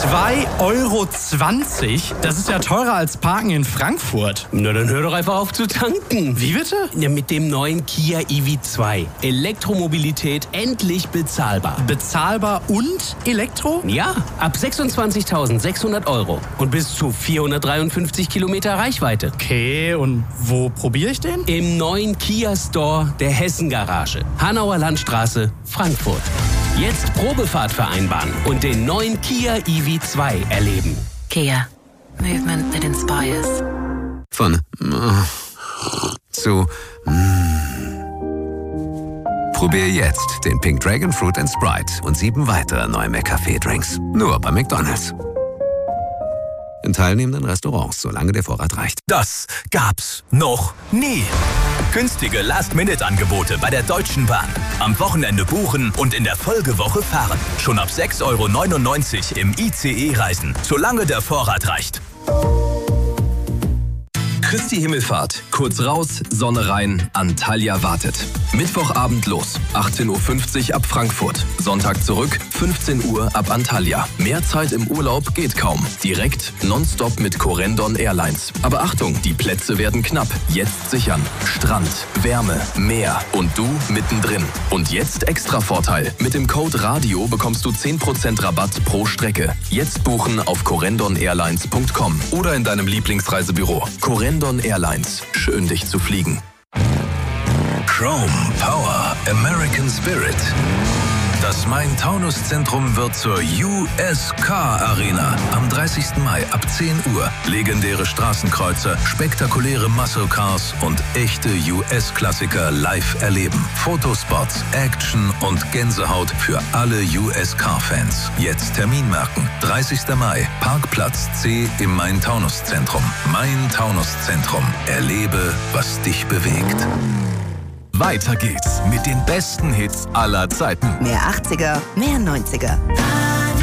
2,20 €? Das ist ja teurer als Parken in Frankfurt. Na, dann hör doch einfach auf zu tanken. Wie bitte? Ja, mit dem neuen Kia EV2. Elektromobilität endlich bezahlbar. Bezahlbar und Elektro? Ja, ab 26.600 € und bis zu 453 Kilometer Reichweite. Okay, und wo probiere ich den? Im neuen Kia Store der Hessen-Garage. Hanauer Landstraße, Frankfurt. Jetzt Probefahrt vereinbaren und den neuen Kia EV2 erleben. Kia. Movement that inspires. Von zu Probier jetzt den Pink Dragon Fruit and Sprite und 7 weitere neue McCafé-Drinks. Nur bei McDonald's. In teilnehmenden Restaurants, solange der Vorrat reicht. Das gab's noch nie. Günstige Last-Minute-Angebote bei der Deutschen Bahn. Am Wochenende buchen und in der Folgewoche fahren. Schon ab 6,99 € im ICE reisen, solange der Vorrat reicht. Christi Himmelfahrt. Kurz raus, Sonne rein, Antalya wartet. Mittwochabend los, 18:50 Uhr ab Frankfurt. Sonntag zurück, 15 Uhr ab Antalya. Mehr Zeit im Urlaub geht kaum. Direkt, nonstop mit Corendon Airlines. Aber Achtung, die Plätze werden knapp. Jetzt sichern. Strand, Wärme, Meer und du mittendrin. Und jetzt extra Vorteil. Mit dem Code RADIO bekommst du 10% Rabatt pro Strecke. Jetzt buchen auf corendonairlines.com oder in deinem Lieblingsreisebüro. Corendon Airlines. Schön, dich zu fliegen. Chrome Power American Spirit. Das Main-Taunus-Zentrum wird zur USK Arena. Am 30. Mai ab 10 Uhr. Legendäre Straßenkreuzer, spektakuläre Muscle Cars und echte US-Klassiker live erleben. Fotospots, Action und Gänsehaut für alle USK-Fans. Jetzt Termin merken. 30. Mai, Parkplatz C im Main-Taunus-Zentrum. Main-Taunus-Zentrum. Erlebe, was dich bewegt. Weiter geht's mit den besten Hits aller Zeiten. Mehr 80er, mehr 90er.